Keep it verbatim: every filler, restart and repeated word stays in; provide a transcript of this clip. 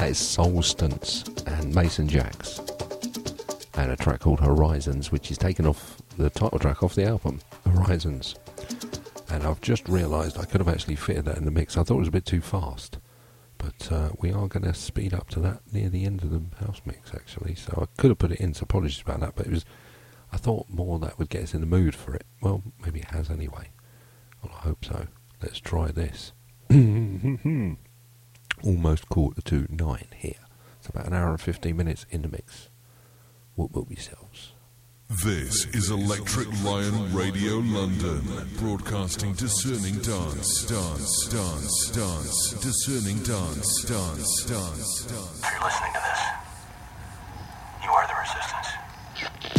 That is Solstance and Mason Jacks, and a track called Horizons, which is taken off the title track off the album, Horizons. And I've just realised I could have actually fitted that in the mix. I thought it was a bit too fast, but uh, we are going to speed up to that near the end of the house mix, actually. So I could have put it in, so apologies about that, but it was, I thought more that would get us in the mood for it. Well, maybe it has anyway. Well, I hope so. Let's try this. Almost quarter to nine here. It's about an hour and fifteen minutes in the mix. What will yourselves? This is Electric Lion Radio London, broadcasting discerning dance, dance, dance, dance, discerning dance, dance, dance, dance. If you're listening to this,